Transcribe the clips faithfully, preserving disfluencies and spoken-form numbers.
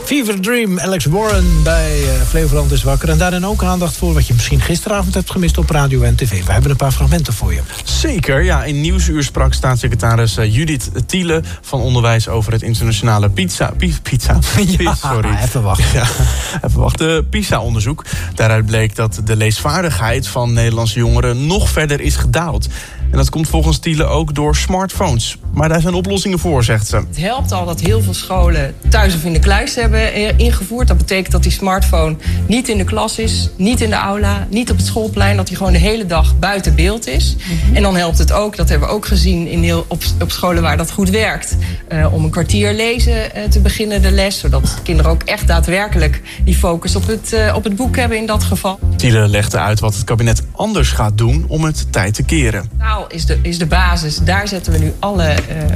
Fever Dream, Alex Warren bij uh, Flevoland is wakker. En daarin ook aandacht voor wat je misschien gisteravond hebt gemist op radio en tv. We hebben een paar fragmenten voor je. Zeker, ja. In Nieuwsuur sprak staatssecretaris uh, Judith Thiele van Onderwijs over het internationale pizza... Pi, pizza? Ja, sorry. even wachten. Ja, even wachten. PISA-onderzoek. Daaruit bleek dat de leesvaardigheid van Nederlandse jongeren nog verder is gedaald. En dat komt volgens Thiele ook door smartphones. Maar daar zijn oplossingen voor, zegt ze. Het helpt al dat heel veel scholen thuis of in de kluis hebben ingevoerd. Dat betekent dat die smartphone niet in de klas is, niet in de aula, niet op het schoolplein. Dat die gewoon de hele dag buiten beeld is. Mm-hmm. En dan helpt het ook, dat hebben we ook gezien in heel, op, op scholen waar dat goed werkt. Uh, om een kwartier lezen uh, te beginnen de les. Zodat kinderen ook echt daadwerkelijk die focus op het, uh, op het boek hebben in dat geval. Thiele legde uit wat het kabinet anders gaat doen om het tijd te keren. Taal is de, is de basis. Daar zetten we nu alle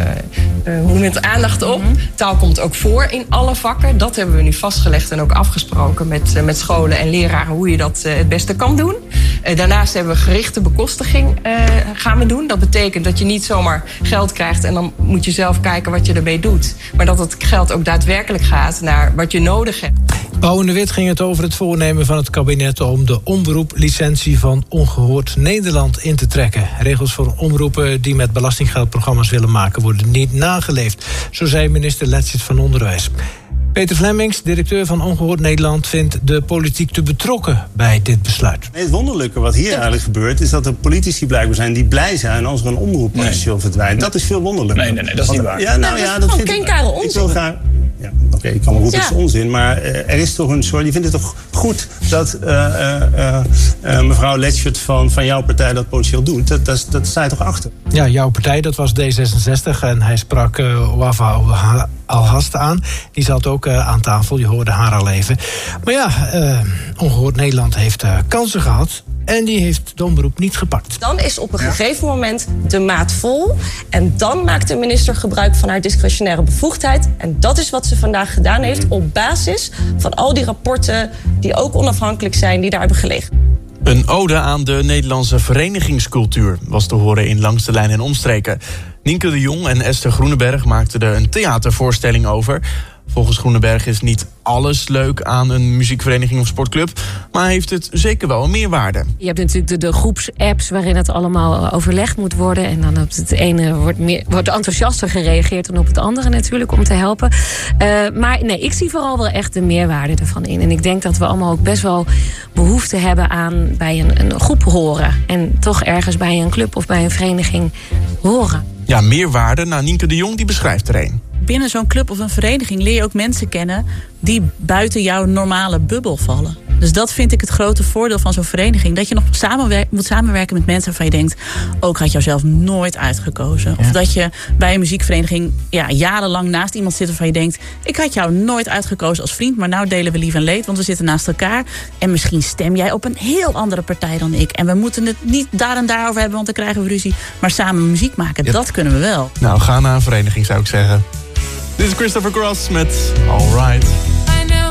uh, uh, hoe noem je het, aandacht op. Mm-hmm. Taal komt ook voor in alle vakken. Dat hebben we nu vastgelegd en ook afgesproken met, uh, met scholen en leraren hoe je dat uh, het beste kan doen. Uh, daarnaast hebben we gerichte bekostiging uh, gaan we doen. Dat betekent dat je niet zomaar geld krijgt en dan moet je zelf kijken wat je ermee doet. Maar dat het geld ook daadwerkelijk gaat naar wat je nodig hebt. Pauw en de Wit ging het over het voornemen van het kabinet om de omroeplicentie van Ongehoord Nederland in te trekken. Regels voor omroepen die met belastinggeldprogramma's willen maken worden niet nageleefd. Zo zei minister Letzit van Onderwijs. Peter Flemmings, directeur van Ongehoord Nederland, vindt de politiek te betrokken bij dit besluit. Het wonderlijke wat hier eigenlijk gebeurt is dat er politici blijkbaar zijn die blij zijn als er een omroep potentieel nee. verdwijnt. Dat is veel wonderlijker. Nee, nee, nee, dat is niet waar. Ja, nou ja, dat vind ik. Ik wil graag. Ja, oké, okay, ik kan wel goed dat ja. is onzin, maar uh, er is toch een soort. Je vindt het toch goed dat uh, uh, uh, uh, mevrouw Letchert van, van jouw partij dat potentieel doet? Dat, dat, dat sta je toch achter? Ja, jouw partij, dat was D zesenzestig en hij sprak uh, Wafa Alhast aan. Die zat ook uh, aan tafel, je hoorde haar al even. Maar ja, uh, Ongehoord Nederland heeft uh, kansen gehad. En die heeft de omroep niet gepakt. Dan is op een gegeven moment de maat vol. En dan maakt de minister gebruik van haar discretionaire bevoegdheid. En dat is wat ze vandaag gedaan heeft op basis van al die rapporten die ook onafhankelijk zijn, die daar hebben gelegen. Een ode aan de Nederlandse verenigingscultuur was te horen in Langs de Lijn en Omstreken. Nienke de Jong en Esther Groeneberg maakten er een theatervoorstelling over. Volgens Groeneberg is niet alles leuk aan een muziekvereniging of sportclub, maar heeft het zeker wel een meerwaarde. Je hebt natuurlijk de, de groepsapps waarin het allemaal overlegd moet worden. En dan op het ene wordt, meer, wordt enthousiaster gereageerd dan op het andere natuurlijk om te helpen. Uh, maar nee, ik zie vooral wel echt de meerwaarde ervan in. En ik denk dat we allemaal ook best wel behoefte hebben aan bij een, een groep horen. En toch ergens bij een club of bij een vereniging horen. Ja, meerwaarde. Nou, Nienke de Jong die beschrijft er een. Binnen zo'n club of een vereniging leer je ook mensen kennen die buiten jouw normale bubbel vallen. Dus dat vind ik het grote voordeel van zo'n vereniging. Dat je nog samenwer- moet samenwerken met mensen waarvan je denkt, ook oh, had jou zelf nooit uitgekozen. Ja. Of dat je bij een muziekvereniging ja, jarenlang naast iemand zit waarvan je denkt, ik had jou nooit uitgekozen als vriend, maar nou delen we lief en leed, want we zitten naast elkaar. En misschien stem jij op een heel andere partij dan ik. En we moeten het niet daar en daar over hebben, want dan krijgen we ruzie. Maar samen muziek maken, ja. dat kunnen we wel. Nou, ga naar een vereniging zou ik zeggen. Dit is Christopher Cross met All Right.